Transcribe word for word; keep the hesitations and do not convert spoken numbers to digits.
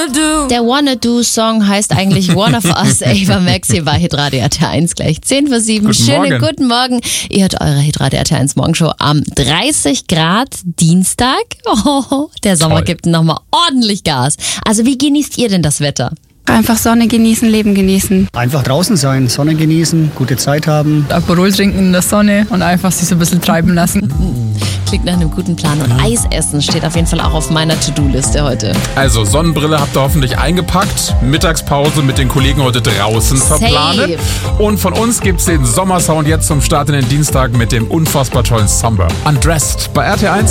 Der Wanna Do Song heißt eigentlich One of Us. Ava Max hier bei Hitradio R T eins, gleich zehn vor sieben. Guten Schönen Morgen. guten Morgen. Ihr hört eure Hitradio R T eins Morgenshow am dreißig Grad Dienstag. Oh, der Sommer Toll. gibt nochmal ordentlich Gas. Also wie genießt ihr denn das Wetter? Einfach Sonne genießen, Leben genießen. Einfach draußen sein, Sonne genießen, gute Zeit haben. Aperol trinken in der Sonne und einfach sich so ein bisschen treiben lassen. Klingt nach einem guten Plan. Und Eis essen steht auf jeden Fall auch auf meiner To-Do-Liste heute. Also Sonnenbrille habt ihr hoffentlich eingepackt. Mittagspause mit den Kollegen heute draußen verplanen. Und von uns gibt's den Sommersound jetzt zum Start in den Dienstag mit dem unfassbar tollen Summer. Undressed bei R T eins.